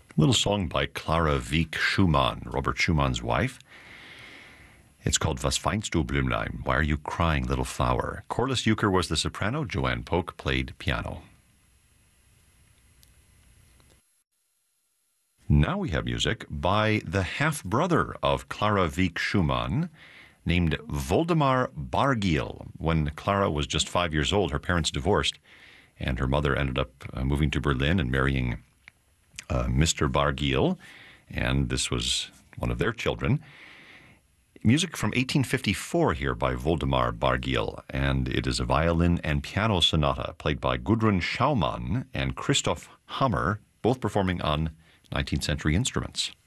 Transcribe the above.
Little song by Clara Wieck Schumann, Robert Schumann's wife. It's called Was weinst du, Blümlein? Why are you crying, little flower? Corliss Euchre was the soprano. Joanne Polk played piano. Now we have music by the half-brother of Clara Wieck Schumann, named Woldemar Bargiel. When Clara was just 5 years old, her parents divorced, and her mother ended up moving to Berlin and marrying Mr. Bargiel, and this was one of their children. Music from 1854 here by Woldemar Bargiel, and it is a violin and piano sonata played by Gudrun Schaumann and Christoph Hammer, both performing on 19th century instruments.